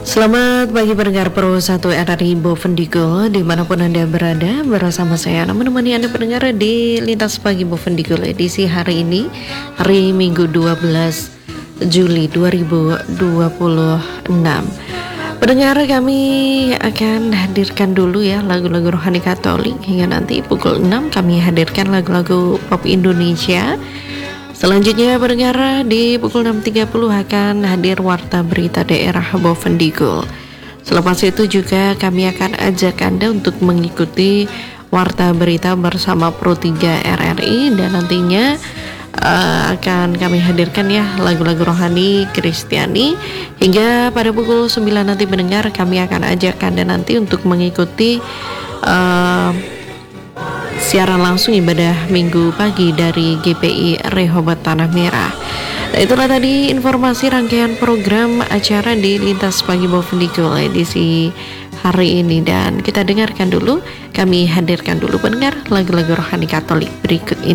Selamat pagi pendengar Pro 1 RRI Bovendigul dimanapun Anda berada, bersama saya menemani Anda pendengar di Lintas Pagi Bovendigul edisi hari ini, hari Minggu 12 Juli 2026. Pendengar, kami akan hadirkan dulu ya lagu-lagu rohani Katolik, hingga nanti pukul 6 kami hadirkan lagu-lagu pop Indonesia. Selanjutnya pendengar, di pukul 6.30 akan hadir Warta Berita Daerah Bovendigul. Selepas itu juga kami akan ajak Anda untuk mengikuti Warta Berita bersama Pro 3 RRI, dan nantinya akan kami hadirkan ya lagu-lagu rohani Kristiani. Hingga pada pukul 9 nanti pendengar, kami akan ajak Anda nanti untuk mengikuti siaran langsung ibadah minggu pagi dari GPI Rehoboth Tanah Merah. Nah, itulah tadi informasi rangkaian program acara di Lintas Pagi Bovendigul edisi hari ini, dan kita dengarkan dulu, kami hadirkan dulu pendengar lagu-lagu rohani Katolik berikut ini.